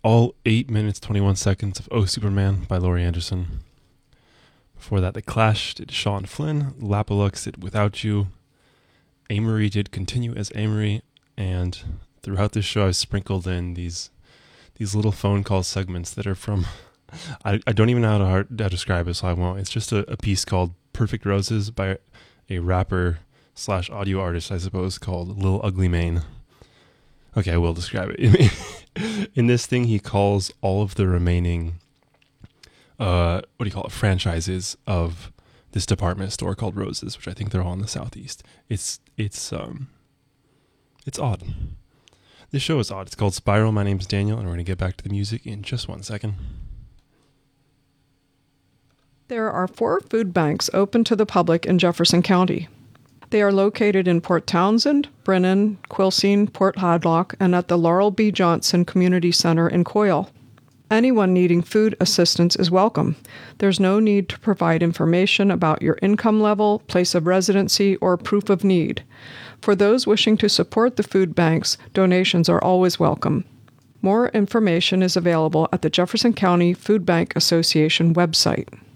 all 8 minutes 21 seconds of Oh Superman by Laurie Anderson. Before that, The Clash did Sean Flynn, Lapalux did Without You, Amory did Continue as Amory, and throughout this show I've sprinkled in these little phone call segments that are from, I don't even know how to describe it, so I won't. It's just a piece called Perfect Roses by a rapper / audio artist, I suppose, called Lil Ugly Mane. Okay, I will describe it. In this thing, he calls all of the remaining, franchises of this department store called Roses, which I think they're all in the Southeast. It's odd. This show is odd. It's called Spiral. My name's Daniel, and we're going to get back to the music in just 1 second. There are 4 food banks open to the public in Jefferson County. They are located in Port Townsend, Brennan, Quilcene, Port Hadlock, and at the Laurel B. Johnson Community Center in Coyle. Anyone needing food assistance is welcome. There's no need to provide information about your income level, place of residency, or proof of need. For those wishing to support the food banks, donations are always welcome. More information is available at the Jefferson County Food Bank Association website.